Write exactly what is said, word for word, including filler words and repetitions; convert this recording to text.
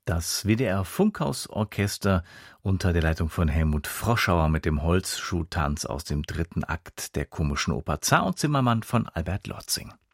Das W D R-Funkhausorchester unter der Leitung von Helmut Froschauer mit dem Holzschuhtanz aus dem dritten Akt der Komischen Oper Zar und Zimmermann von Albert Lotzing.